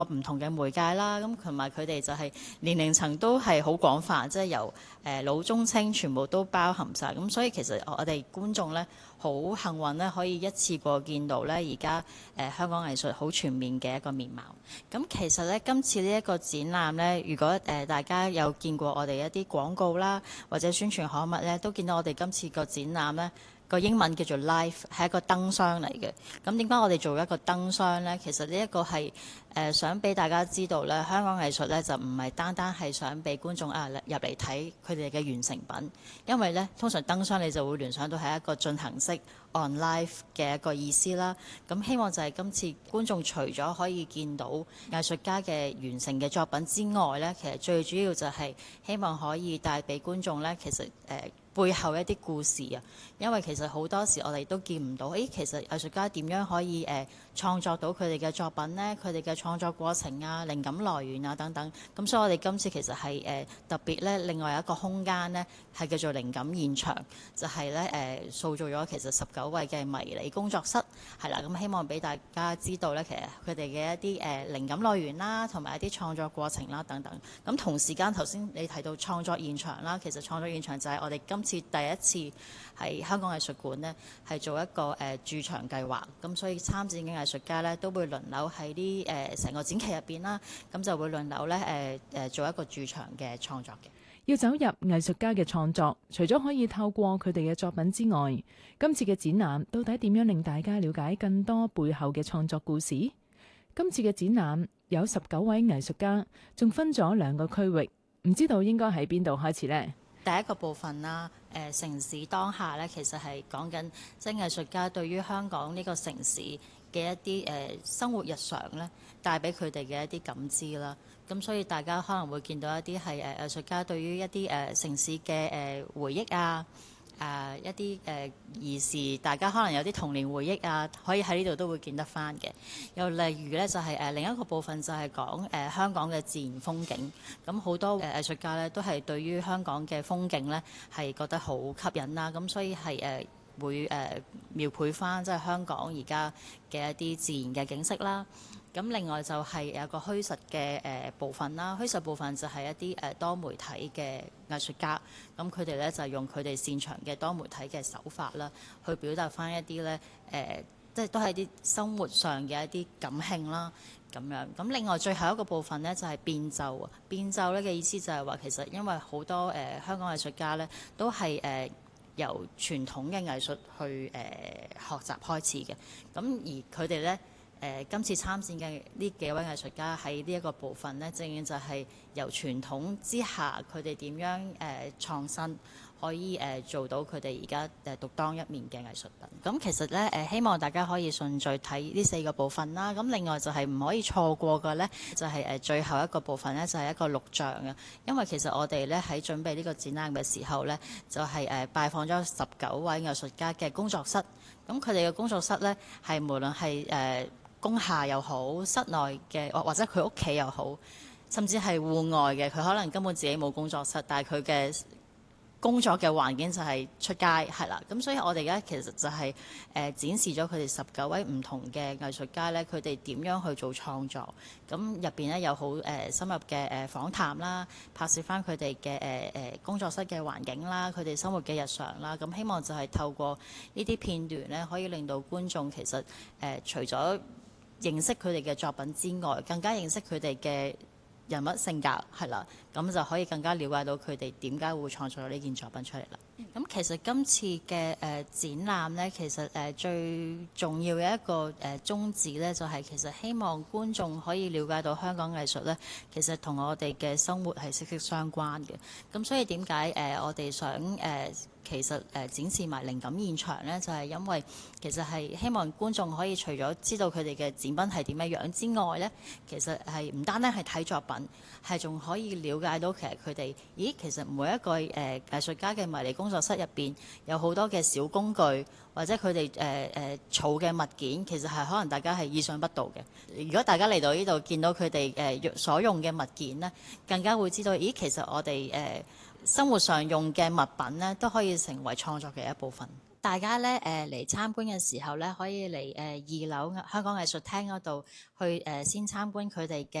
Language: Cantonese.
唔同嘅媒介啦，咁同埋佢哋就係年齡層都係好廣泛，即係由老中青全部都包含晒。咁所以其實我哋觀眾呢，好幸運呢，可以一次過見到呢而家香港藝術好全面嘅一個面貌。咁其實呢，今次呢一個展覽呢，如果大家有見過我哋一啲廣告啦，或者宣傳刊物呢，都見到我哋今次個展覽呢，個英文叫做 Life， 係一個燈箱嚟嘅。咁點解我哋做一個燈箱呢？其實呢一個係想俾大家知道咧，香港藝術咧就唔係單單係想俾觀眾入嚟睇佢哋嘅完成品，因為咧通常燈箱你就會聯想到係一個進行式 on life 嘅一個意思啦。咁希望就係今次觀眾除咗可以見到藝術家嘅完成嘅作品之外咧，其實最主要就係希望可以帶俾觀眾咧，其實背後一啲故事啊，因為其實好多時我哋都見唔到，其實藝術家點樣可以創作到佢哋嘅作品呢？佢哋嘅創作過程啊、靈感來源啊等等。咁所以我哋今次其實係特別咧，另外一個空間呢，係叫做靈感現場，就係咧塑造咗其實19位嘅迷你工作室，係啦。咁希望俾大家知道咧，其實佢哋嘅一啲靈感來源啦，同埋一啲創作過程啦等等。咁同時間頭先你提到創作現場啦，其實創作現場就係我哋今次第一次喺香港藝術館呢，係做一個駐場計劃。咁所以參展嘅藝術家呢，都會輪流喺啲成個展期入邊啦，咁就會輪流咧做一個駐場嘅創作嘅。 要走入藝術家嘅創作，除咗可以透過佢哋嘅作品之外，今次嘅展覽到底點樣令大家了解更多背後嘅創作故事？今次嘅展覽有19位藝術家，仲分咗2個區域，唔知道應該喺邊度開始呢？ 第一個部分啦，城市當下咧，其實係講緊即係藝術家對於香港呢個城市嘅一啲生活日常咧，帶俾佢哋嘅一啲感知啦。咁所以大家可能會見到一啲係藝術家對於一啲城市嘅回憶啊。一啲兒時，大家可能有啲童年回憶啊，可以喺呢度都會見得翻嘅。又例如呢，就係另一個部分就係講香港嘅自然風景。咁好多藝術家呢，都係對於香港嘅風景呢，係覺得好吸引啦。咁所以係會描繪翻即係香港而家嘅一啲自然嘅景色啦。咁另外就係有個虛實嘅部分啦，虛實部分就係一啲多媒體嘅藝術家，咁佢哋咧就用佢哋擅長嘅多媒體嘅手法啦，去表達翻一啲咧即係都係啲生活上嘅一啲感興啦咁樣。咁另外最後一個部分咧就係變奏啊，變奏咧嘅意思就係話其實因為好多香港藝術家咧都係由傳統嘅藝術去學習開始嘅，咁而佢哋咧。今次參展嘅呢幾位藝術家喺呢一個部分呢，正正就係由傳統之下，佢哋點樣創新，可以做到佢哋而家獨當一面嘅藝術品。咁其實呢，希望大家可以順序睇呢4個部分啦。咁另外就係唔可以錯過嘅呢，就係最後一個部分呢，就係一個錄像啊。因為其實我哋呢喺準備呢個展覽嘅時候呢，就係拜訪咗19位藝術家嘅工作室。咁佢哋嘅工作室呢，係無論係工廈又好，室內嘅或者佢屋企又好，甚至係戶外嘅，佢可能根本自己冇工作室，但係佢嘅工作嘅環境就係出街，係啦。咁所以我哋而家其實就係展示咗佢哋19位唔同嘅藝術家咧，佢哋點樣去做創作。咁入邊咧有好深入嘅訪談啦，拍攝翻佢哋嘅工作室嘅環境啦，佢哋生活嘅日常啦。咁希望就係透過呢啲片段咧，可以令到觀眾其實除咗認識佢哋嘅作品之外，更加認識佢哋嘅人物性格，係啦，咁就可以更加了解到佢哋點解會創作呢件作品出嚟啦。咁其實今次嘅展覽呢，其實最重要嘅一個宗旨呢，就係其實希望觀眾可以了解到香港藝術呢，其實同我哋嘅生活係息息相關嘅。咁所以點解我哋想其實展示埋靈感現場呢，就係因為其實係希望觀眾可以除咗知道佢哋嘅展品係點樣樣之外呢，其實係唔單單係睇作品，係仲可以了解到其實佢哋，其實每一個藝術家嘅迷你工作室入邊有好多嘅小工具，或者佢哋儲嘅物件，其實係可能大家係意想不到嘅。如果大家嚟到呢度見到佢哋所用嘅物件呢，更加會知道，其實我哋生活上用嘅物品呢，都可以成為創作嘅一部分。 大家咧嚟參觀嘅時候咧，可以嚟2樓香港藝術廳嗰度去先參觀佢哋嘅